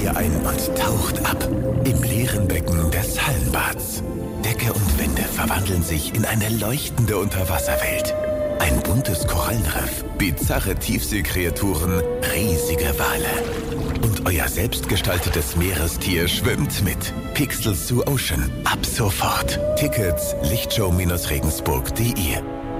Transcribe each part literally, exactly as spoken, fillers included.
Meer ein und taucht ab im leeren Becken des Hallenbads. Decke und Wände verwandeln sich in eine leuchtende Unterwasserwelt. Ein buntes Korallenriff, bizarre Tiefseekreaturen, riesige Wale. Und euer selbstgestaltetes Meerestier schwimmt mit. Pixels to Ocean. Ab sofort. Tickets lichtshow Bindestrich regensburg punkt de.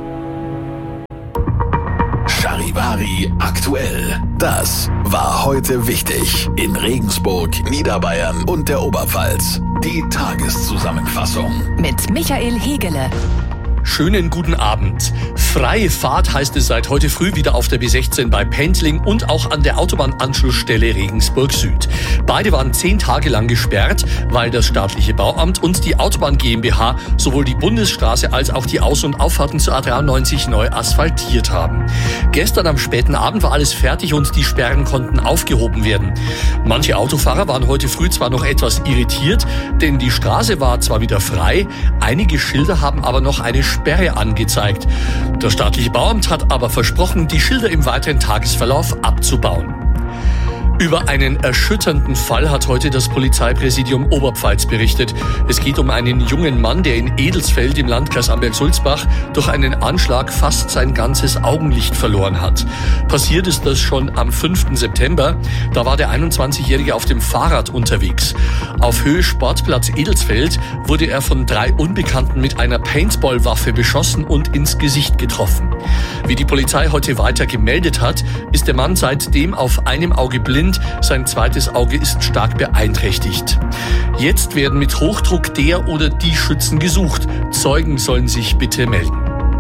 Charivari aktuell. Das war heute wichtig in Regensburg, Niederbayern und der Oberpfalz. Die Tageszusammenfassung mit Michael Hegele. Schönen guten Abend. Freie Fahrt heißt es seit heute früh wieder auf der B sechzehn bei Pendling und auch an der Autobahnanschlussstelle Regensburg Süd. Beide waren zehn Tage lang gesperrt, weil das staatliche Bauamt und die Autobahn GmbH sowohl die Bundesstraße als auch die Aus- und Auffahrten zur A dreiundneunzig neu asphaltiert haben. Gestern am späten Abend war alles fertig und die Sperren konnten aufgehoben werden. Manche Autofahrer waren heute früh zwar noch etwas irritiert, denn die Straße war zwar wieder frei, einige Schilder haben aber noch eine Sperre angezeigt. Das staatliche Bauamt hat aber versprochen, die Schilder im weiteren Tagesverlauf abzubauen. Über einen erschütternden Fall hat heute das Polizeipräsidium Oberpfalz berichtet. Es geht um einen jungen Mann, der in Edelsfeld im Landkreis Amberg-Sulzbach durch einen Anschlag fast sein ganzes Augenlicht verloren hat. Passiert ist das schon am fünften September. Da war der einundzwanzigjährige auf dem Fahrrad unterwegs. Auf Höhe Sportplatz Edelsfeld wurde er von drei Unbekannten mit einer Paintballwaffe beschossen und ins Gesicht getroffen. Wie die Polizei heute weiter gemeldet hat, ist der Mann seitdem auf einem Auge blind. Sein zweites Auge ist stark beeinträchtigt. Jetzt werden mit Hochdruck der oder die Schützen gesucht. Zeugen sollen sich bitte melden.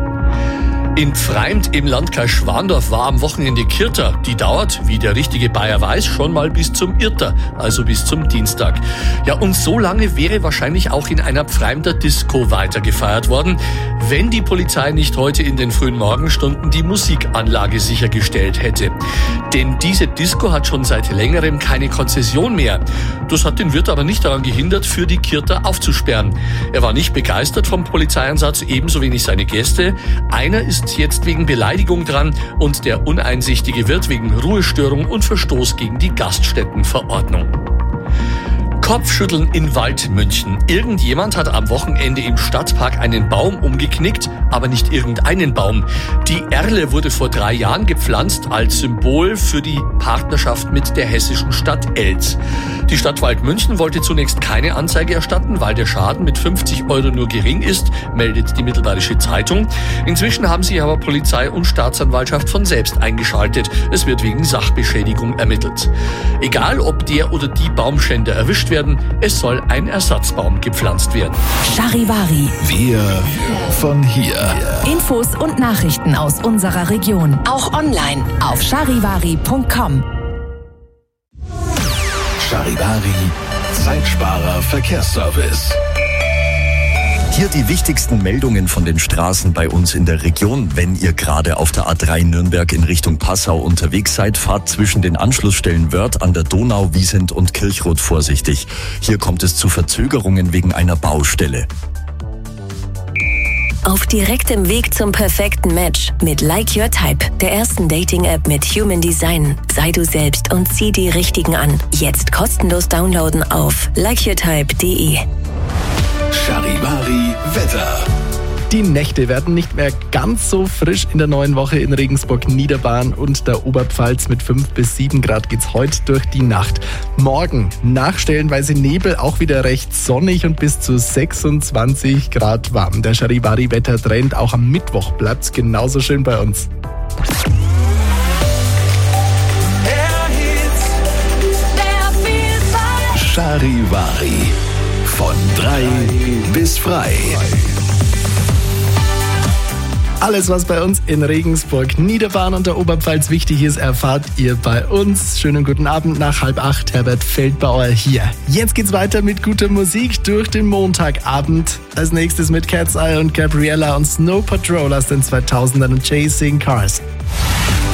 In Pfreimt im Landkreis Schwandorf war am Wochenende Kirta. Die dauert, wie der richtige Bayer weiß, schon mal bis zum Irrter, also bis zum Dienstag. Ja, und so lange wäre wahrscheinlich auch in einer Pfreimter Disco weiter gefeiert worden, wenn die Polizei nicht heute in den frühen Morgenstunden die Musikanlage sichergestellt hätte. Denn diese Disco hat schon seit längerem keine Konzession mehr. Das hat den Wirt aber nicht daran gehindert, für die Kirta aufzusperren. Er war nicht begeistert vom Polizeieinsatz, ebenso wenig seine Gäste. Einer ist jetzt wegen Beleidigung dran und der uneinsichtige Wirt wegen Ruhestörung und Verstoß gegen die Gaststättenverordnung. Kopfschütteln in Waldmünchen. Irgendjemand hat am Wochenende im Stadtpark einen Baum umgeknickt, aber nicht irgendeinen Baum. Die Erle wurde vor drei Jahren gepflanzt als Symbol für die Partnerschaft mit der hessischen Stadt Elz. Die Stadt Waldmünchen wollte zunächst keine Anzeige erstatten, weil der Schaden mit fünfzig Euro nur gering ist, meldet die Mittelbayerische Zeitung. Inzwischen haben sich aber Polizei und Staatsanwaltschaft von selbst eingeschaltet. Es wird wegen Sachbeschädigung ermittelt. Egal, ob der oder die Baumschänder erwischt werden, es soll ein Ersatzbaum gepflanzt werden. Charivari. Wir von hier. Infos und Nachrichten aus unserer Region. Auch online auf charivari punkt com. Charivari, Zeitsparer Verkehrsservice. Hier die wichtigsten Meldungen von den Straßen bei uns in der Region. Wenn ihr gerade auf der A drei Nürnberg in Richtung Passau unterwegs seid, fahrt zwischen den Anschlussstellen Wörth an der Donau, Wiesent und Kirchroth vorsichtig. Hier kommt es zu Verzögerungen wegen einer Baustelle. Auf direktem Weg zum perfekten Match mit Like Your Type, der ersten Dating-App mit Human Design. Sei du selbst und zieh die Richtigen an. Jetzt kostenlos downloaden auf like your type punkt de. Charivari Wetter. Die Nächte werden nicht mehr ganz so frisch in der neuen Woche in Regensburg, Niederbayern und der Oberpfalz. Mit fünf bis sieben Grad geht's heute durch die Nacht. Morgen nach stellenweise Nebel auch wieder recht sonnig und bis zu sechsundzwanzig Grad warm. Der Charivari-Wettertrend auch am Mittwoch bleibt genauso schön bei uns. Charivari. Von drei bis frei. Alles, was bei uns in Regensburg, Niederbayern und der Oberpfalz wichtig ist, erfahrt ihr bei uns. Schönen guten Abend nach halb acht. Herbert Feldbauer hier. Jetzt geht's weiter mit guter Musik durch den Montagabend. Als nächstes mit Cat's Eye und Gabriella und Snow Patrol aus den zweitausendern und Chasing Cars.